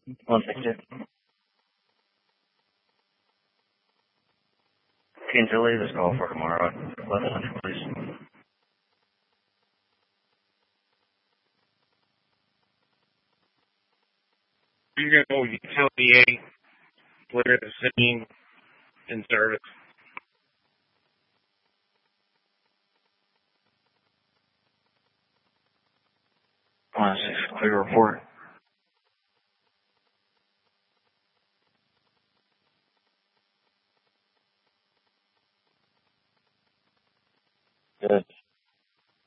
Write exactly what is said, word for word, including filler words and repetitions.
One second. Can you leave this call for tomorrow? eleven hundred, please. You're going to go utility A, clear the scene, in service. One six, clear report. Good.